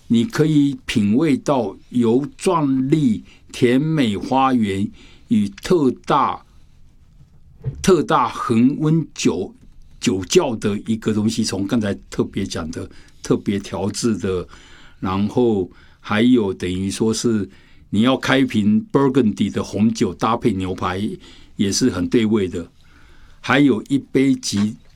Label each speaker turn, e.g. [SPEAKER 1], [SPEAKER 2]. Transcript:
[SPEAKER 1] 你可以品味到由壮丽甜美花园与特大恒温酒窖的一个东西，从刚才特别讲的特别调制的，然后还有等于说是你要开瓶 Burgundy 的红酒搭配牛排也是很对味的，还有一杯